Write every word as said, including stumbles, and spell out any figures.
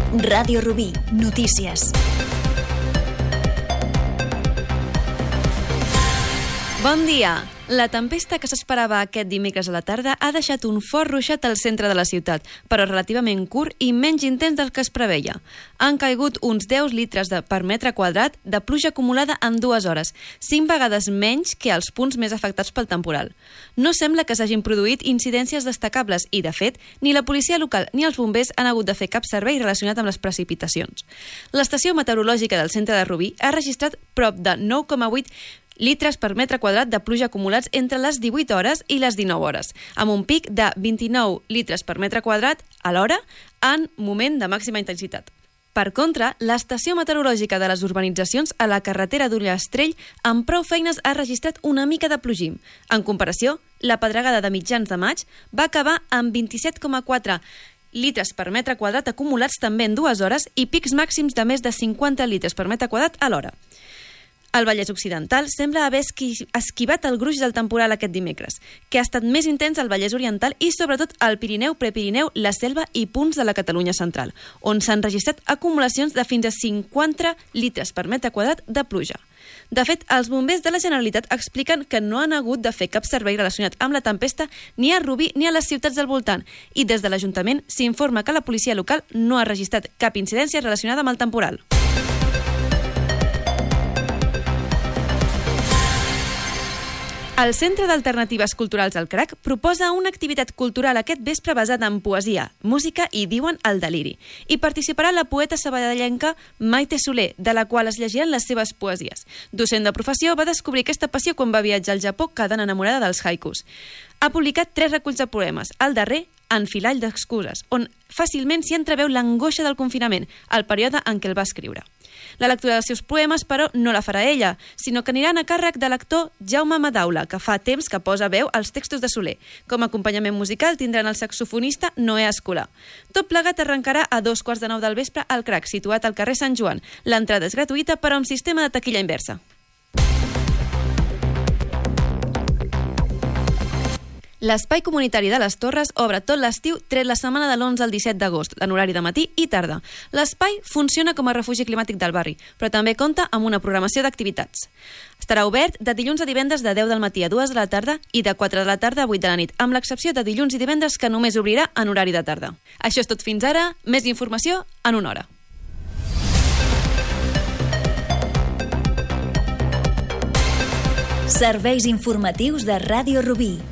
Ràdio Rubí, notícies. Bon dia! La tempesta que s'esperava aquest dimecres a la tarda ha deixat un fort ruixat al centre de la ciutat, però relativament curt i menys intens del que es preveia. Han caigut uns deu litres de, per metre quadrat de pluja acumulada en dues hores, cinc vegades menys que als punts més afectats pel temporal. No sembla que s'hagin produït incidències destacables i, de fet, ni la policia local ni els bombers han hagut de fer cap servei relacionat amb les precipitacions. L'estació meteorològica del centre de Rubí ha registrat prop de nou coma vuit litres per metre quadrat de pluja acumulats entre les divuit hores i les dinou hores, amb un pic de vint-i-nou litres per metre quadrat a l'hora en moment de màxima intensitat. Per contra, l'estació meteorològica de les urbanitzacions a la carretera d'Ullastrell amb prou feines ha registrat una mica de plogim. En comparació, la pedregada de mitjans de maig va acabar amb vint-i-set coma quatre litres per metre quadrat acumulats també en dues hores i pics màxims de més de cinquanta litres per metre quadrat a l'hora. El Vallès Occidental sembla haver esquivat el gruix del temporal aquest dimecres, que ha estat més intens al Vallès Oriental i sobretot al Pirineu, Prepirineu, la Selva i punts de la Catalunya central, on s'han registrat acumulacions de fins a cinquanta litres per metre quadrat de pluja. De fet, els bombers de la Generalitat expliquen que no han hagut de fer cap servei relacionat amb la tempesta ni a Rubí ni a les ciutats del voltant i des de l'Ajuntament s'informa que la policia local no ha registrat cap incidència relacionada amb el temporal. El Centre d'Alternatives Culturals del Crac proposa una activitat cultural aquest vespre basada en poesia, música i diuen el deliri. Hi participarà la poeta sabadellenca Maite Soler, de la qual es llegiran les seves poesies. Docent de professió, va descobrir aquesta passió quan va viatjar al Japó quedant enamorada dels haikus. Ha publicat tres reculls de poemes, el darrer, Enfilall d'excuses, on fàcilment s'hi entreveu l'angoixa del confinament, el període en què el va escriure. La lectura dels seus poemes, però, no la farà ella, sinó que aniran a càrrec de l'actor Jaume Madaula, que fa temps que posa veu als textos de Soler. Com a acompanyament musical tindran el saxofonista Noé Escolà. Tot plegat arrencarà a dos quarts de nou del vespre al Crac, situat al carrer Sant Joan. L'entrada és gratuïta, però amb sistema de taquilla inversa. L'Espai Comunitari de les Torres obre tot l'estiu tret la setmana de l'onze al disset d'agost, en horari de matí i tarda. L'espai funciona com a refugi climàtic del barri, però també compta amb una programació d'activitats. Estarà obert de dilluns a divendres de deu del matí a dues de la tarda i de quatre de la tarda a vuit de la nit, amb l'excepció de dilluns i divendres que només obrirà en horari de tarda. Això és tot fins ara, més informació en una hora. Serveis informatius de Ràdio Rubí.